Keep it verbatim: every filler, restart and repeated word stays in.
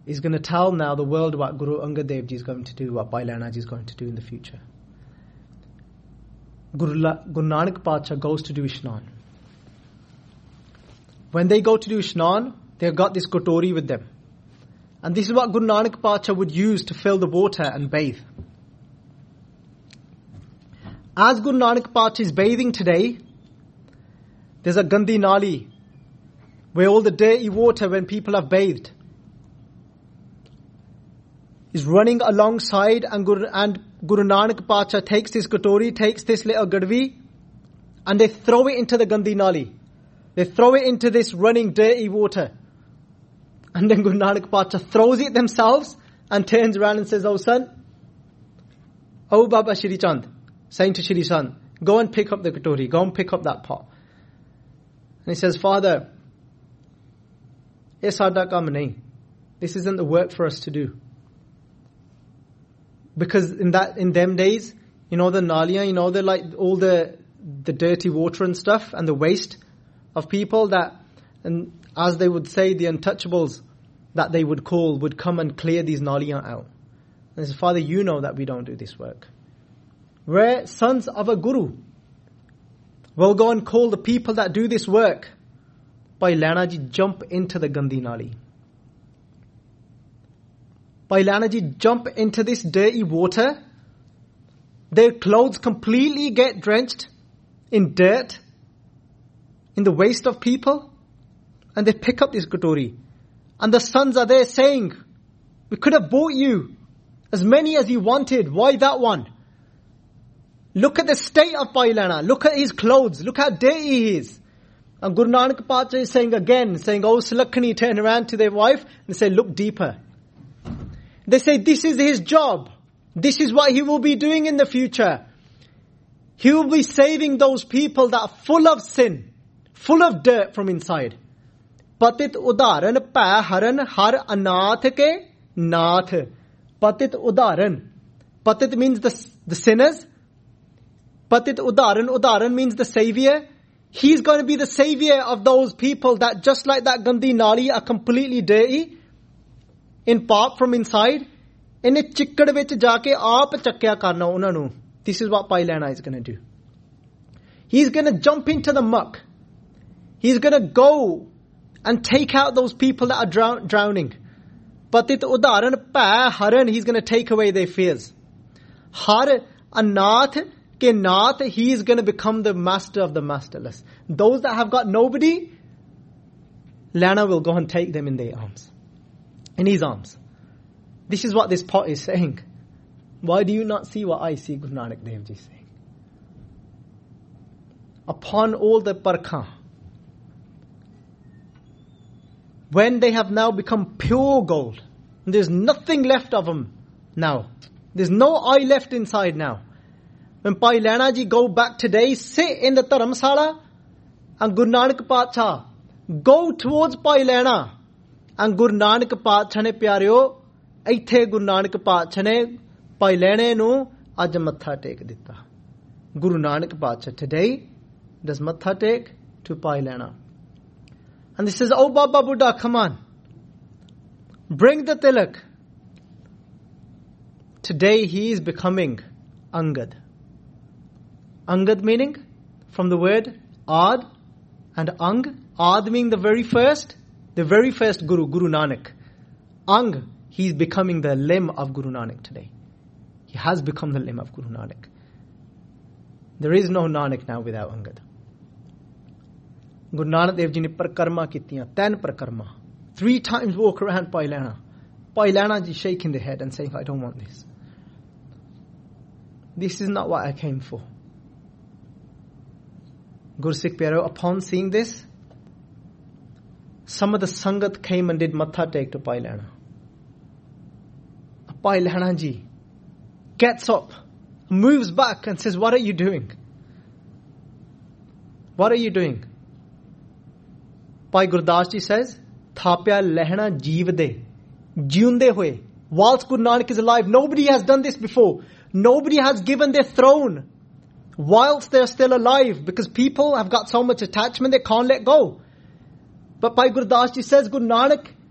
is going to tell now the world what Guru Angad Dev Ji is going to do, what Bhai Lehna Ji is going to do in the future. Guru, La, Guru Nanak Pacha goes to do Ishnan. When they go to do Ishnan, they've got this kotori with them. And this is what Guru Nanak Pacha would use to fill the water and bathe. As Guru Nanak Pacha is bathing today, there's a Gandhi Nali, where all the dirty water when people have bathed is running alongside, and Guru, and Guru Nanak Pacha takes this kotori, takes this little gadvi, and they throw it into the Gandhi Nali. They throw it into this running dirty water. And then Guru Nanak Pacha throws it themselves and turns around and says, "Oh son, oh Baba Shri Chand," saying to Shri Chand, "Go and pick up the kotori, go and pick up that pot." And he says, "Father, this isn't the work for us to do." Because in that, in them days, you know the nalia, you know the like all the the dirty water and stuff and the waste of people that, and as they would say, the untouchables that they would call would come and clear these nalia out. And he says, "Father, you know that we don't do this work. We're sons of a guru. We'll go and call the people that do this work. Bhai Lehna Ji jump into the Gandhi Nali. Bhai Lehna Ji jump into this dirty water. Their clothes completely get drenched in dirt, in the waste of people. And they pick up this kotori. And the sons are there saying, "We could have bought you as many as you wanted. Why that one? Look at the state of Bhai Lehna. Look at his clothes. Look how dirty he is." And Guru Nanak Pacha is saying again, saying, "Oh Sulakhani," turn around to their wife and say, "Look deeper." They say, "This is his job. This is what he will be doing in the future. He will be saving those people that are full of sin, full of dirt from inside." Patit udaran pa haran har anath ke nath. Patit udaran. Patit means the, the sinners. Patit udaran. Udaran means the savior. He's going to be the savior of those people that just like that Gandhi Nali are completely dirty, in part from inside. In it chikkad vich jaake aap chakkya karna unna nu. This is what Bhai Lehna is going to do. He's going to jump into the muck. He's going to go and take out those people that are drown- drowning. Patit udaran pa haran. He's going to take away their fears. Har anath ke nath. He is going to become the master of the masterless. Those that have got nobody, Lehna will go and take them in their arms. In his arms. This is what this pot is saying. Why do you not see what I see Guru Nanak Dev Ji saying? Upon all the parkha, when they have now become pure gold, and there's nothing left of them now. There's no eye left inside now. When Bhai Lehna Ji go back today, sit in the Dharamsala, and Guru Nanak Pacha go towards Bhai Lehna, and Guru Nanak Pacha ne pyareo, aithe Guru Nanak Pacha ne Bhai Lehna nu aj matha tek ditta. Guru Nanak Pacha today does matha tek to Bhai Lehna. And he says, "Oh Baba Buddha, come on. Bring the tilak." Today he is becoming Angad. Angad meaning from the word Ad and Ang. Ad meaning the very first, the very first Guru, Guru Nanak. Ang, he is becoming the limb of Guru Nanak today. He has become the limb of Guru Nanak. There is no Nanak now without Angad. Guru Nanak Dev Ji ne parkarma kittiyan, ten parkarma. Three times walk around Bhai Lehna. Bhai Lehna Ji shaking the head and saying, "I don't want this. This is not what I came for." Guru Sikh Pyaro, upon seeing this, some of the Sangat came and did matha tek to Bhai Lehna. Bhai Lehna Ji gets up, moves back and says, "What are you doing? What are you doing?" Bhai Gurdas Ji says, "Thapya Lehna jeev de, jiunde hoye." Whilst Guru Nanak is alive, nobody has done this before. Nobody has given their throne whilst they're still alive, because people have got so much attachment they can't let go. But Bhai Gurdas Ji says, Guru Nanak,